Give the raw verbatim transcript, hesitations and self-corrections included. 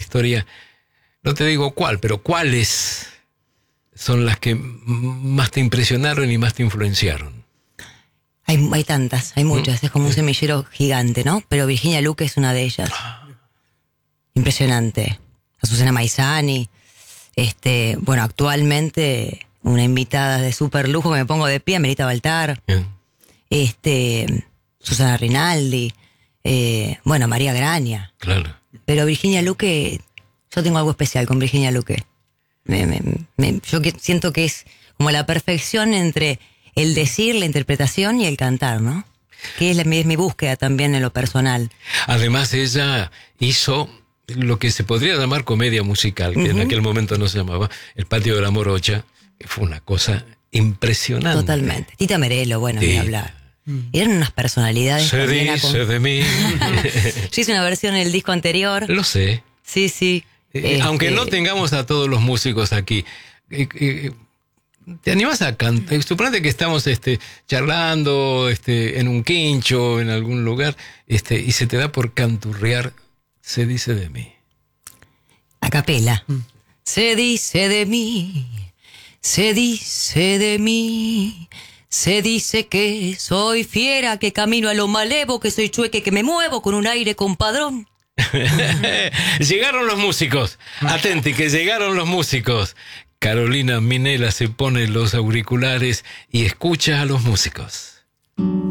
historia, no te digo cuál, pero cuáles son las que más te impresionaron y más te influenciaron. Hay, hay tantas, hay muchas, es como un semillero gigante, ¿no? Pero Virginia Luque es una de ellas. Impresionante. Azucena Maizani, este, bueno, actualmente una invitada de súper lujo que me pongo de pie, Amerita Baltar, Bien. este, Susana Rinaldi, eh, bueno, María Graña. Claro. Pero Virginia Luque, yo tengo algo especial con Virginia Luque. Me, me, me, yo que, siento que es como la perfección entre el decir, la interpretación y el cantar, ¿no? Que es, la, es mi búsqueda también en lo personal. Además, ella hizo lo que se podría llamar comedia musical, que uh-huh. en aquel momento no se llamaba, El Patio de la Morocha, que fue una cosa impresionante. Totalmente. Tita Merelo, bueno, sí. ni hablar. Eran unas personalidades. Se dice de mí. Yo hice una versión en el disco anterior. Lo sé. Sí, sí. Eh, este... Aunque no tengamos a todos los músicos aquí, eh, eh, ¿te animás a cantar? Suponete que estamos este, charlando este, en un quincho, en algún lugar, este, y se te da por canturrear Se dice de mí. A capela. Mm. Se dice de mí, se dice de mí, se dice que soy fiera, que camino a lo malevo, que soy chueque, que me muevo con un aire compadrón. Llegaron los músicos. Atenti, que llegaron los músicos. Carolina Minela se pone los auriculares y escucha a los músicos.